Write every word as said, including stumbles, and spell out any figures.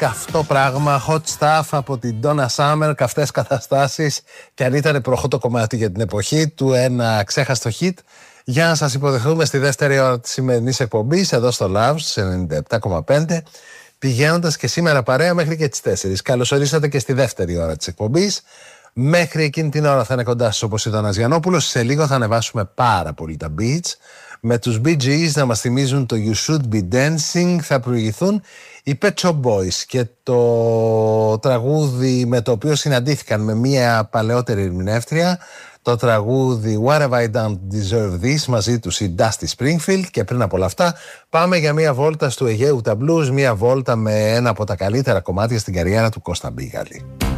καυτό πράγμα, hot stuff από την Donna Summer, καυτές καταστάσεις, και αν ήταν προχώ το κομμάτι για την εποχή του, ένα ξέχαστο hit, για να σας υποδεχθούμε στη δεύτερη ώρα της σημερινής εκπομπής, εδώ στο Lounge, σε ενενήντα επτά κόμμα πέντε, πηγαίνοντας και σήμερα παρέα μέχρι και τις τέσσερις. Καλώς ορίσατε και στη δεύτερη ώρα της εκπομπής. Μέχρι εκείνη την ώρα θα είναι κοντά σας όπως ήταν ο Αναζιαννόπουλος. Σε λίγο θα ανεβάσουμε πάρα πολύ τα beats, με τους Bee Gees να μας θυμίζουν το You Should Be Dancing. Θα προηγηθούν οι Pet Shop Boys και το τραγούδι με το οποίο συναντήθηκαν με μια παλαιότερη ερμηνεύτρια, το τραγούδι What Have I Done to Deserve This, μαζί τους η Dusty Springfield. Και πριν από όλα αυτά πάμε για μια βόλτα στο Αιγαίου τα Blues, μια βόλτα με ένα από τα καλύτερα κομμάτια στην καριέρα του Κώστα Μπίγαλη.